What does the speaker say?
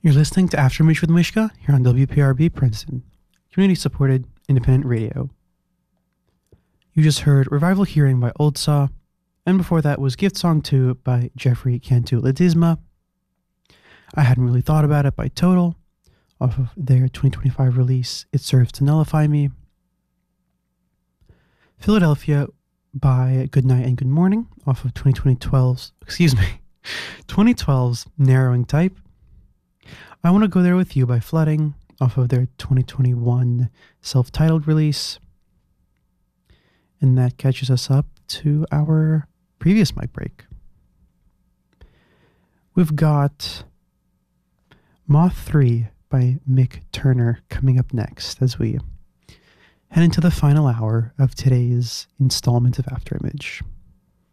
You're listening to Aftermath with Mishka here on WPRB Princeton, community-supported independent radio. You just heard Revival Hearing by Old Saw, and before that was Gift Song 2 by Jeffrey Cantu Ledesma. I hadn't really thought about it by Total, off of their 2025 release, It Serves to Nullify Me. Philadelphia by Good Night and Good Morning, off of 2012's Narrowing Type. I Want to Go There With You by Flooding, off of their 2021 self-titled release. And that catches us up to our previous mic break. We've got Moth 3 by Mick Turner coming up next as we head into the final hour of today's installment of Afterimage.